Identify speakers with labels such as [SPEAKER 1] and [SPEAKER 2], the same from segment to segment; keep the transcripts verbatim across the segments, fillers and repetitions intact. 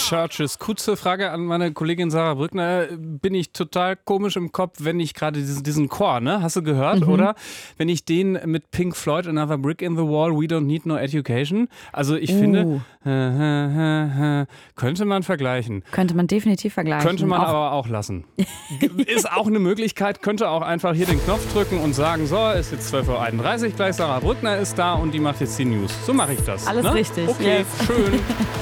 [SPEAKER 1] Churches. Kurze Frage an meine Kollegin Sarah Brückner. Bin ich total komisch im Kopf, wenn ich gerade diesen, diesen Chor, ne? Hast du gehört, mhm. oder? Wenn ich den mit Pink Floyd, Another Brick in the Wall, We Don't Need No Education. Also ich uh. finde, äh, äh, äh, könnte man vergleichen.
[SPEAKER 2] Könnte man definitiv vergleichen.
[SPEAKER 1] Könnte man
[SPEAKER 2] auch.
[SPEAKER 1] aber auch lassen. Ist auch eine Möglichkeit. Könnte auch einfach hier den Knopf drücken und sagen, so, ist jetzt zwölf Uhr einunddreißig, gleich Sarah Brückner ist da und die macht jetzt die News. So mache ich das.
[SPEAKER 2] Alles
[SPEAKER 1] ne?
[SPEAKER 2] richtig.
[SPEAKER 1] Okay,
[SPEAKER 2] yes.
[SPEAKER 1] schön.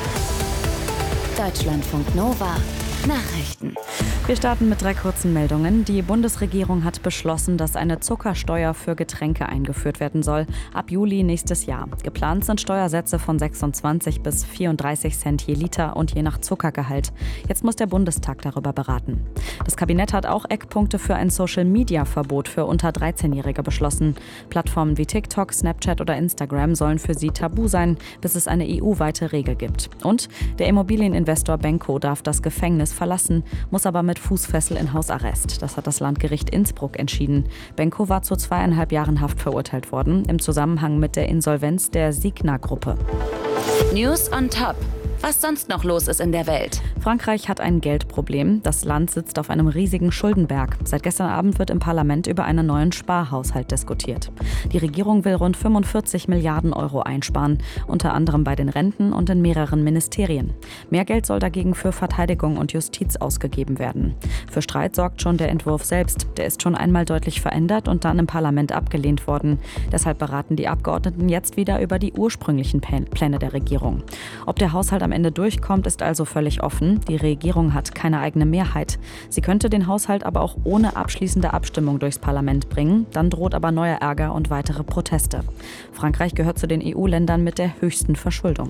[SPEAKER 3] Deutschlandfunk Nova Nachrichten.
[SPEAKER 2] Wir starten mit drei kurzen Meldungen. Die Bundesregierung hat beschlossen, dass eine Zuckersteuer für Getränke eingeführt werden soll, ab Juli nächstes Jahr. Geplant sind Steuersätze von sechsundzwanzig bis vierunddreißig Cent je Liter und je nach Zuckergehalt. Jetzt muss der Bundestag darüber beraten. Das Kabinett hat auch Eckpunkte für ein Social-Media-Verbot für unter dreizehnjährige beschlossen. Plattformen wie TikTok, Snapchat oder Instagram sollen für sie tabu sein, bis es eine E U-weite Regel gibt. Und der Immobilieninvestor Benko darf das Gefängnis verlassen, muss aber mit Fußfessel in Hausarrest. Das hat das Landgericht Innsbruck entschieden. Benko war zu zweieinhalb Jahren Haft verurteilt worden, im Zusammenhang mit der Insolvenz der Signa-Gruppe.
[SPEAKER 3] News on Top. Was sonst noch los ist in der Welt.
[SPEAKER 2] Frankreich hat ein Geldproblem. Das Land sitzt auf einem riesigen Schuldenberg. Seit gestern Abend wird im Parlament über einen neuen Sparhaushalt diskutiert. Die Regierung will rund fünfundvierzig Milliarden Euro einsparen, unter anderem bei den Renten und in mehreren Ministerien. Mehr Geld soll dagegen für Verteidigung und Justiz ausgegeben werden. Für Streit sorgt schon der Entwurf selbst. Der ist schon einmal deutlich verändert und dann im Parlament abgelehnt worden. Deshalb beraten die Abgeordneten jetzt wieder über die ursprünglichen Pläne der Regierung. Ob der Haushalt am Ende durchkommt, ist also völlig offen. Die Regierung hat keine eigene Mehrheit. Sie könnte den Haushalt aber auch ohne abschließende Abstimmung durchs Parlament bringen. Dann droht aber neuer Ärger und weitere Proteste. Frankreich gehört zu den E U-Ländern mit der höchsten Verschuldung.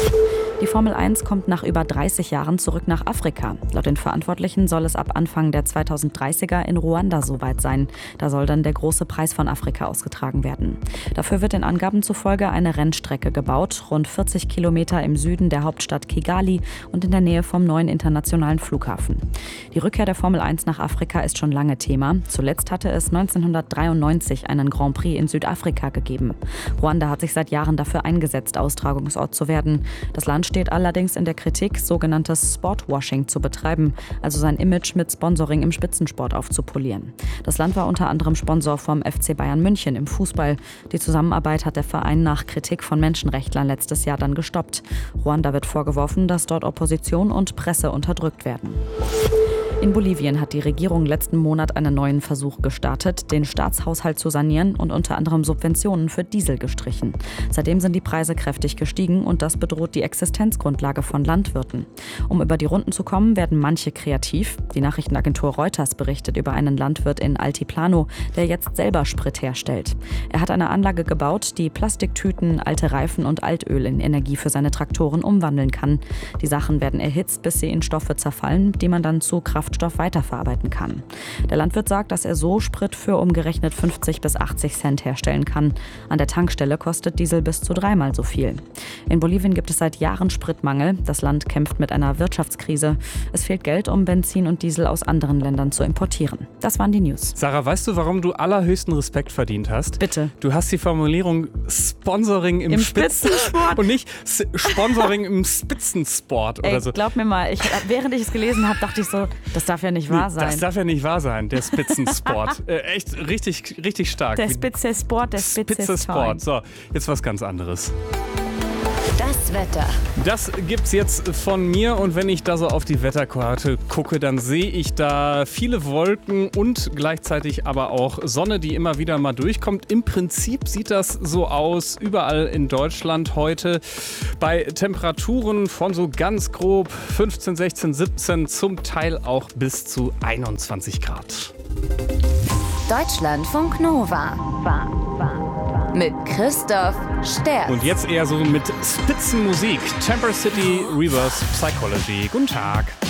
[SPEAKER 2] Die Formel eins kommt nach über dreißig Jahren zurück nach Afrika. Laut den Verantwortlichen soll es ab Anfang der zweitausenddreißiger in Ruanda soweit sein. Da soll dann der große Preis von Afrika ausgetragen werden. Dafür wird den Angaben zufolge eine Rennstrecke gebaut, rund vierzig Kilometer im Süden der Hauptstadt Kigali und in der Nähe vom neuen internationalen Flughafen. Die Rückkehr der Formel eins nach Afrika ist schon lange Thema. Zuletzt hatte es neunzehnhundertdreiundneunzig einen Grand Prix in Südafrika gegeben. Ruanda hat sich seit Jahren dafür eingesetzt, Austragungsort zu werden. Das Land steht allerdings in der Kritik, sogenanntes Sportwashing zu betreiben, also sein Image mit Sponsoring im Spitzensport aufzupolieren. Das Land war unter anderem Sponsor vom F C Bayern München im Fußball. Die Zusammenarbeit hat der Verein nach Kritik von Menschenrechtlern letztes Jahr dann gestoppt. Ruanda wird vorgeworfen, dass dort Opposition und Presse unterdrückt werden. In Bolivien hat die Regierung letzten Monat einen neuen Versuch gestartet, den Staatshaushalt zu sanieren und unter anderem Subventionen für Diesel gestrichen. Seitdem sind die Preise kräftig gestiegen und das bedroht die Existenzgrundlage von Landwirten. Um über die Runden zu kommen, werden manche kreativ. Die Nachrichtenagentur Reuters berichtet über einen Landwirt in Altiplano, der jetzt selber Sprit herstellt. Er hat eine Anlage gebaut, die Plastiktüten, alte Reifen und Altöl in Energie für seine Traktoren umwandeln kann. Die Sachen werden erhitzt, bis sie in Stoffe zerfallen, die man dann zu Kraft Kraftstoff weiterverarbeiten kann. Der Landwirt sagt, dass er so Sprit für umgerechnet fünfzig bis achtzig Cent herstellen kann. An der Tankstelle kostet Diesel bis zu dreimal so viel. In Bolivien gibt es seit Jahren Spritmangel. Das Land kämpft mit einer Wirtschaftskrise. Es fehlt Geld, um Benzin und Diesel aus anderen Ländern zu importieren. Das waren die News.
[SPEAKER 1] Sarah, weißt du, warum du allerhöchsten Respekt verdient hast?
[SPEAKER 2] Bitte.
[SPEAKER 1] Du hast die Formulierung Sponsoring im,
[SPEAKER 2] Im
[SPEAKER 1] Spitzen-
[SPEAKER 2] Spitzensport
[SPEAKER 1] und nicht S- Sponsoring im Spitzensport oder
[SPEAKER 2] Ey,
[SPEAKER 1] so.
[SPEAKER 2] glaub mir mal, ich, während ich es gelesen habe, dachte ich so, das darf ja nicht wahr sein.
[SPEAKER 1] Das darf ja nicht wahr sein, der Spitzensport. äh, echt richtig, richtig stark.
[SPEAKER 2] Der Spitzensport, der
[SPEAKER 1] Spitzensport. So, jetzt was ganz anderes.
[SPEAKER 3] Das Wetter.
[SPEAKER 1] Das gibt's jetzt von mir und wenn ich da so auf die Wetterkarte gucke, dann sehe ich da viele Wolken und gleichzeitig aber auch Sonne, die immer wieder mal durchkommt. Im Prinzip sieht das so aus überall in Deutschland heute bei Temperaturen von so ganz grob fünfzehn, sechzehn, siebzehn, zum Teil auch bis zu einundzwanzig Grad.
[SPEAKER 3] Deutschlandfunk Nova. Mit Christoph Sterz.
[SPEAKER 1] Und jetzt eher so mit Spitzenmusik. Temper City Reverse Psychology. Guten Tag.